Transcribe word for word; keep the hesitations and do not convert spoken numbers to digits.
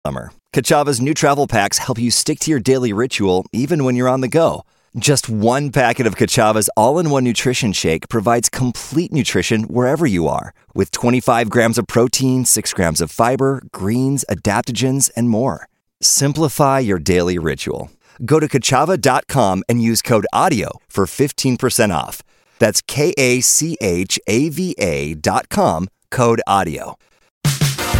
Summer. Kachava's new travel packs help you stick to your daily ritual even when you're on the go. Just one packet of Kachava's all-in-one nutrition shake provides complete nutrition wherever you are, with twenty-five grams of protein, six grams of fiber, greens, adaptogens, and more. Simplify your daily ritual. Go to Kachava dot com and use code AUDIO for fifteen percent off. That's K A C H A V A dot com, code AUDIO.